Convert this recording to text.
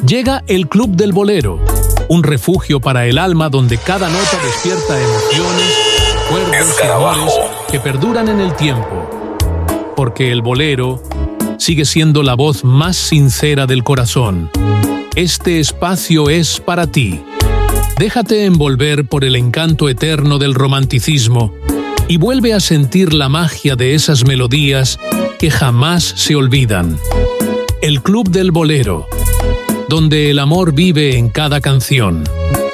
Llega el Club del Bolero, un refugio para el alma donde cada nota despierta emociones, recuerdos y amores que perduran en el tiempo. Porque el bolero sigue siendo la voz más sincera del corazón. Este espacio es para ti. Déjate envolver por el encanto eterno del romanticismo y vuelve a sentir la magia de esas melodías que jamás se olvidan. El Club del Bolero, donde el amor vive en cada canción.